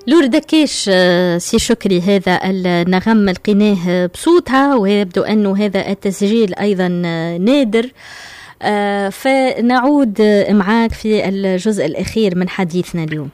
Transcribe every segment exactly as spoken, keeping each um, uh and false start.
لور دكيش سي شكري، هذا النغم لقيناه بصوتها، ويبدو أنه هذا التسجيل أيضا نادر. فنعود معاك في الجزء الأخير من حديثنا اليوم.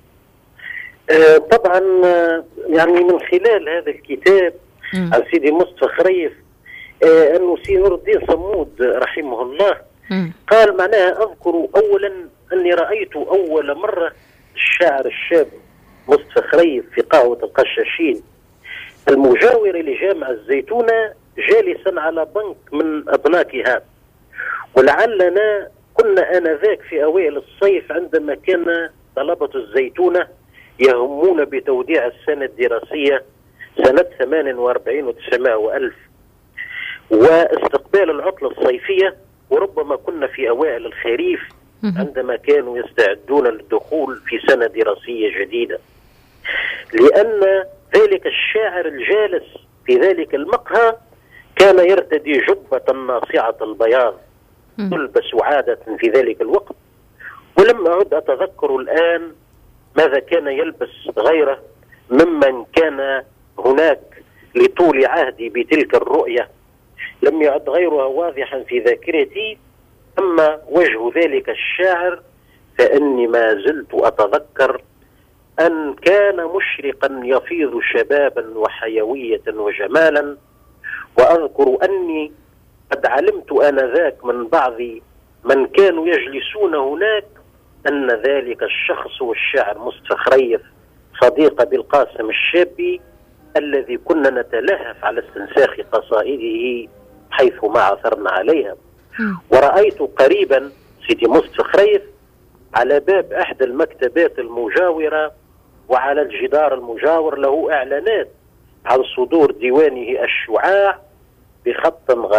طبعا يعني من خلال هذا الكتاب عن سيدي مصطفى خريف أنه سي نور الدين صمود رحمه الله م. قال معناها أذكر أولا أني رأيت أول مرة الشاعر الشاب مصطفى خريف في قهوة القشاشين المجاورة لجامع الزيتونة جالسا على بنك من أبناكها، ولعلنا كنا آنذاك في أوائل الصيف عندما كان طلبة الزيتونة يهمون بتوديع السنة الدراسية سنة ثمانية وأربعين وتسعمائة وألف واستقبال العطلة الصيفية، وربما كنا في أوائل الخريف عندما كانوا يستعدون للدخول في سنة دراسية جديدة. لأن ذلك الشاعر الجالس في ذلك المقهى كان يرتدي جبة ناصعة البياض تلبس عادة في ذلك الوقت، ولم أعد أتذكر الآن ماذا كان يلبس غيره ممن كان هناك لطول عهدي بتلك الرؤية، لم يعد غيرها واضحا في ذاكرتي. أما وجه ذلك الشاعر فإني ما زلت أتذكر أن كان مشرقا يفيض شبابا وحيوية وجمالا، وأذكر أني قد علمت آنذاك من بعض من كانوا يجلسون هناك أن ذلك الشخص هو الشاعر مصطفى خريف صديق بالقاسم الشابي الذي كنا نتلهف على استنساخ قصائده حيث ما عثرنا عليها. ورأيت قريبا سيدي مصطفى خريف على باب أحد المكتبات المجاورة، وعلى الجدار المجاور له إعلانات عن صدور ديوانه الشعاع بخط